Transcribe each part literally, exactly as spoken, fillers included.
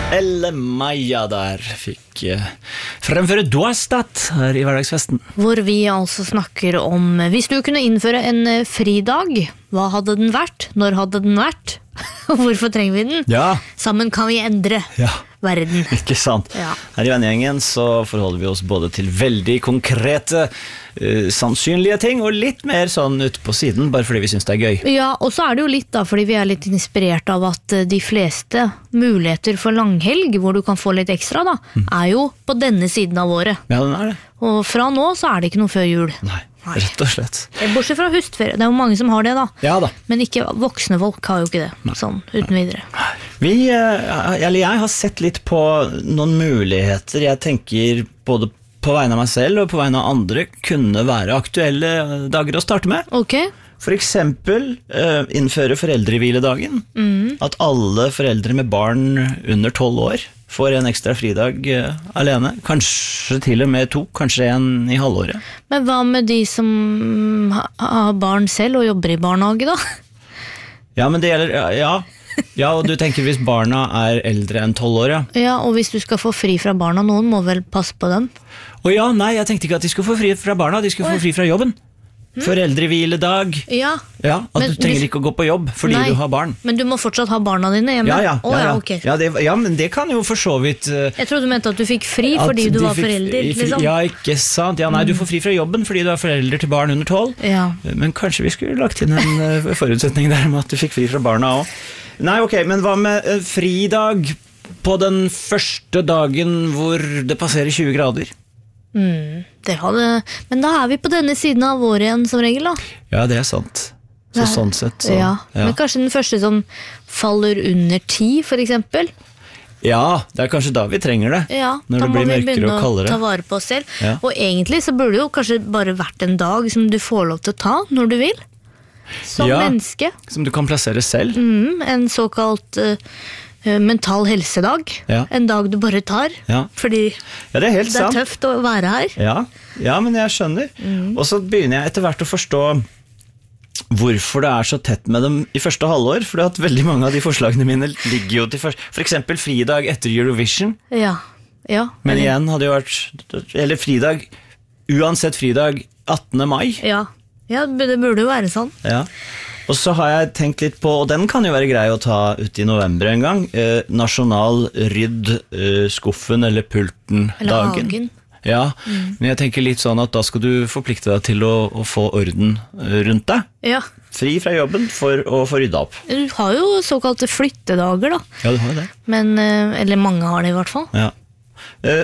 Elle Maja der fikk uh, fremføre Doestat her i hverdagsfesten. Hvor vi altså snakker om, hvis du kunne innføre en fridag, hva hadde den vært? Når hadde den vært? Og hvorfor trenger vi den? Ja. Sammen kan vi endre Ja. verden. Ikke sant? Ja. Her i vennegjengen så forholder vi oss både til veldig konkrete, uh, sannsynlige ting, og litt mer sånn ut på siden, bare fordi vi synes det er gøy. Ja, og så er det jo litt da, fordi vi er litt inspirert av at eh, de fleste muligheter for langhelg, hvor du kan få litt ekstra da, er jo på denne siden av året. Ja, den er det. Og fra nå så er det ikke noe før jul. Nei, Nei. rett og slett. Bortsett fra høstferie, det er jo mange som har det da. Ja da. Men ikke voksne folk har jo ikke det, sånn uten videre. Vi, uh, eller jeg har sett litt på noen muligheter jeg tenker både på vegne av meg selv og på vegne av andre kunne være aktuelle dager å starte med. Ok. For eksempel uh, innføre foreldrehviledagen. Mm. At alle foreldre med barn under tolv år får en ekstra fridag uh, alene. Kanskje til og med to, kanskje en i halvåret. Men hva med de som ha- har barn selv og jobber i barnehage da? Ja, men det gjelder, ja, ja. Ja, og du tenker hvis barna er eldre enn tolv år, ja. Ja, og hvis du skal få fri fra barna, noen må vel passe på dem? Å ja, nei, jeg tenkte ikke at de skulle få fri fra barna, de skulle Oi. få fri fra jobben. Foreldrehviledag. Ja. Ja, at Men du trenger hvis- ikke å gå på jobb fordi Nei, du har barn. Men du må fortsatt ha barna dine hjemme? Ja, ja, Å, ja, ja. ok. Ja, det, ja, men det kan jo for så vidt uh, Jeg trodde du mente at du fikk fri at fordi du de var fikk- forelder, i fri- liksom. Ja, ikke sant. Ja, nei, du får fri fra jobben fordi du er forelder til barn under tolv. Ja. Men kanskje vi skulle lagt inn en uh, forutsetning der med at du fikk fri fra barna også. Nei, ok, men hva med uh, fridag på den første dagen hvor det passerer tjue grader? Mm, det hadde... Men da er vi på denne siden av året igjen som regel da. Ja, det er sant. Så Nei. sånn sett så, Ja. ja. Men kanskje den første som faller under ti, for eksempel? Ja, det er kanskje da vi trenger det. Ja, Når da det må blir vi mørkere begynne og å kaldere. ta vare på oss selv. Ja. Og egentlig så burde det jo kanskje bare vært en dag som du får lov til å ta når du vil. Som Ja. menneske. Som du kan plassere selv. Mm, en såkalt uh, mental helsedag. Ja. En dag du bare tar. Ja. Fordi Ja, det er helt det er sant. tøft å være her. Ja, ja, men jeg skjønner. Mm. Og så begynner jeg etter hvert å forstå hvorfor det er så tett med dem i første halvår, for at veldig mange av de forslagene mine ligger jo til først. For eksempel fridag etter Eurovision, Ja. Ja. men eller- igjen hadde jo vært, eller fridag, uansett fridag attende mai. Ja. Ja, det burde jo være sånn. Ja. Og så har jeg tenkt litt på, og den kan jo være grei å ta ut i november en gang, eh, nasjonal rydd eh, skuffen eller pulten Eller dagen. hagen. Ja, men jeg tenker litt sånn at da skal du forplikte deg til å, å få orden eh, rundt deg. Ja. Fri fra jobben for å få rydda opp. Du har jo såkalte flyttedager da. Ja, du har jo det. Men, eh, eller mange har det i hvert fall. Ja. Eh,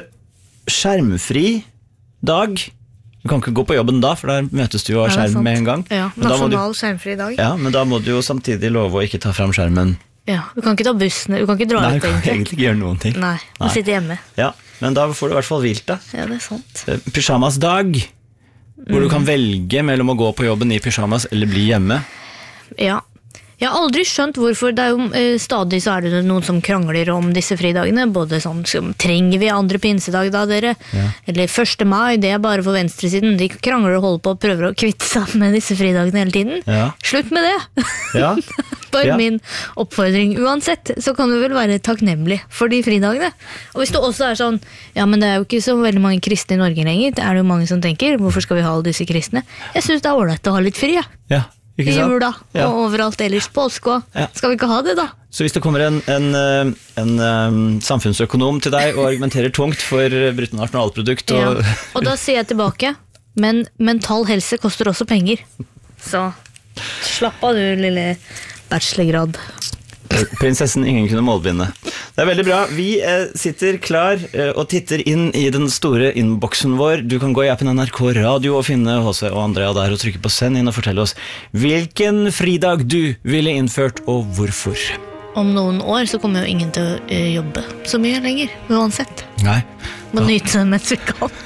skjermfri dag. Du kan ikke gå på jobben da, for der møtes du jo av Ja, det er skjerm sant. med en gang. Ja, Men da må du, nasjonal skjermfri dag. ja, men da må du jo samtidig love å ikke ta fram skjermen. Ja, du kan ikke ta bussen, du kan ikke dra Nei, ut du kan egentlig. egentlig ikke gjøre noen ting. Nei, du Nei. sitter hjemme. Ja, men da får du i hvert fall hvilt deg. Ja, det er sant. Eh, Pyjamasdag, hvor du kan velge mellom å gå på jobben i pyjamas eller bli hjemme. Ja. Jeg har aldri skjønt hvorfor. Det er jo eh, stadig så er det noen som krangler om disse fridagene. Både sånn som, trenger vi andre pinsedag da, dere? Ja. Eller første mai, det er bare for venstresiden. De krangler og holder på og prøver å kvitte seg med disse fridagene hele tiden. Ja. Slutt med det! Ja, Bare Ja. min oppfordring. Uansett, så kan du vel være takknemlig for de fridagene. Og hvis det også er sånn, ja, men det er jo ikke så veldig mange kristne i Norge lenger, det er det jo mange som tenker, hvorfor skal vi ha alle disse kristne? Jeg synes det er ordentlig å ha litt fri, ja. ja, ikke I sant? jula, Ja. og overalt ellers påske også. Ja. Skal vi ikke ha det da? Så hvis det kommer en, en, eh, en eh, samfunnsøkonom til deg og argumenterer tungt for bruttonasjonalprodukt Ja. og... Og da sier jeg tilbake, men mental helse koster også penger. Så slapp av du, lille bachelorgrad. Prinsessen ingen kunne målbinde. Det er veldig bra. Vi eh, sitter klar eh, og titter inn i den store innboksen vår. Du kan gå i appen N R K Radio og finne H C og Andrea der og trykke på send inn og fortelle oss hvilken fridag du ville innført og hvorfor. Om noen år så kommer jo ingen til å eh, jobbe så mye lenger, uansett. Nei. Må nyte det mens vi kan.